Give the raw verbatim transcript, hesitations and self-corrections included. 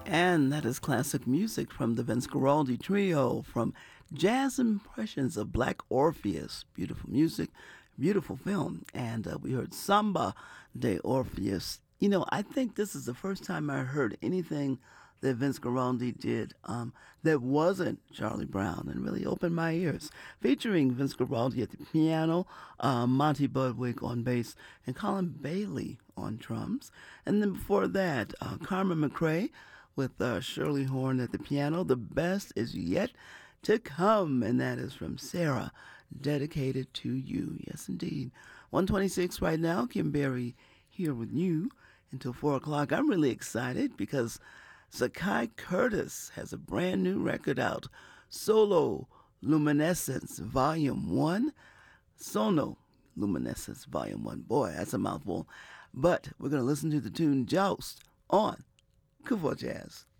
And that is classic music from the Vince Guaraldi Trio from Jazz Impressions of Black Orpheus. Beautiful music, beautiful film. And uh, we heard Samba de Orpheus. You know, I think this is the first time I heard anything that Vince Guaraldi did um, that wasn't Charlie Brown and really opened my ears. Featuring Vince Guaraldi at the piano, uh, Monty Budwig on bass, and Colin Bailey on drums. And then before that, uh, Carmen McRae with uh, Shirley Horn at the piano. The best is yet to come, and that is from Sarah, dedicated to you. Yes, indeed. one twenty-six right now. Kim Berry here with you until four o'clock. I'm really excited because Zakai Curtis has a brand new record out, Solo Luminescence Volume one. Sono Luminescence Volume one. Boy, that's a mouthful. But we're going to listen to the tune Joust on Kuvo Jazz.